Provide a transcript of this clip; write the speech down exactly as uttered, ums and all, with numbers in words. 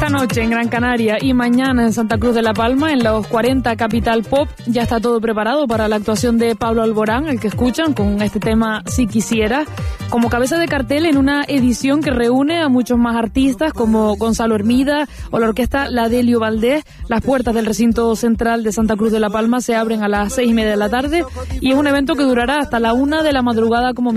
Esta noche en Gran Canaria y mañana en Santa Cruz de la Palma, en los cuarenta Capital Pop, ya está todo preparado para la actuación de Pablo Alborán, el que escuchan, con este tema Si Quisiera, como cabeza de cartel en una edición que reúne a muchos más artistas como Gonzalo Hermida o la orquesta La Delio Valdés. Las puertas del recinto central de Santa Cruz de la Palma se abren a las seis y media de la tarde y es un evento que durará hasta la una de la madrugada como